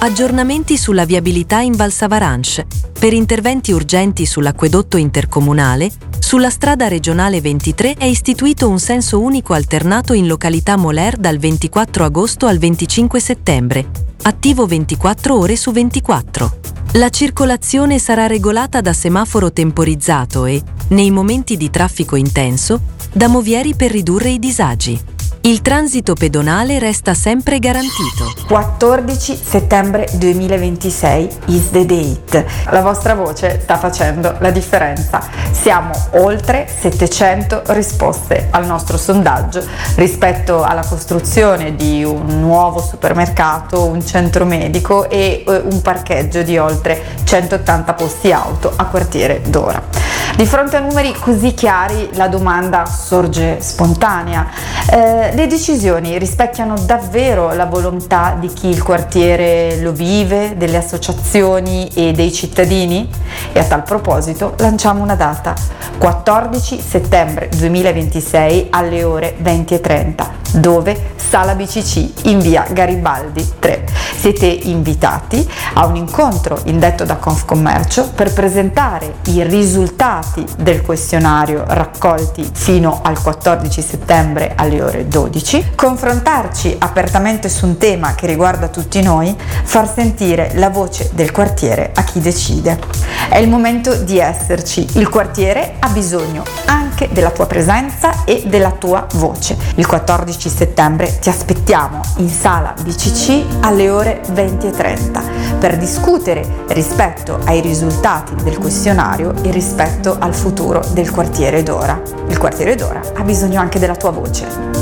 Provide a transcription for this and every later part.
Aggiornamenti sulla viabilità in Val Savaranche. Per interventi urgenti sull'acquedotto intercomunale, sulla strada regionale 23 è istituito un senso unico alternato in località Moler dal 24 agosto al 25 settembre, attivo 24 ore su 24. La circolazione sarà regolata da semaforo temporizzato e, nei momenti di traffico intenso, da movieri per ridurre i disagi. Il transito pedonale resta sempre garantito. 14 settembre 2026 is the date. La vostra voce sta facendo la differenza. Siamo oltre 700 risposte al nostro sondaggio rispetto alla costruzione di un nuovo supermercato, un centro medico e un parcheggio di oltre 180 posti auto a quartiere Dora. Di fronte a numeri così chiari la domanda sorge spontanea. Le decisioni rispecchiano davvero la volontà di chi il quartiere lo vive, delle associazioni e dei cittadini? E a tal proposito lanciamo una data: 14 settembre 2026 alle ore 20:30. Dove? Sala BCC in via Garibaldi 3. Siete invitati a un incontro indetto da Confcommercio per presentare i risultati del questionario raccolti fino al 14 settembre alle ore 12, confrontarci apertamente su un tema che riguarda tutti noi, far sentire la voce del quartiere a chi decide. È il momento di esserci. Il quartiere ha bisogno anche della tua presenza e della tua voce. Il 14 settembre ti aspettiamo in sala BCC alle ore 20:30 per discutere rispetto ai risultati del questionario e rispetto al futuro del quartiere Dora. Il quartiere Dora ha bisogno anche della tua voce.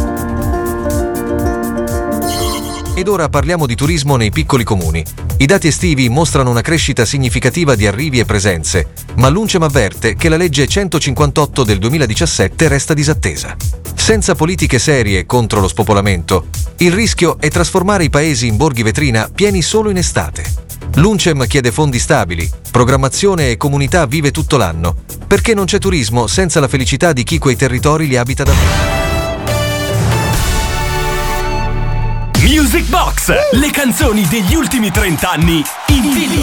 Ed ora parliamo di turismo nei piccoli comuni. I dati estivi mostrano una crescita significativa di arrivi e presenze, ma l'UNCEM avverte che la legge 158 del 2017 resta disattesa. Senza politiche serie contro lo spopolamento, il rischio è trasformare i paesi in borghi vetrina pieni solo in estate. L'UNCEM chiede fondi stabili, programmazione e comunità vive tutto l'anno, perché non c'è turismo senza la felicità di chi quei territori li abita davvero. Music Box, le canzoni degli ultimi 30 anni in vinile.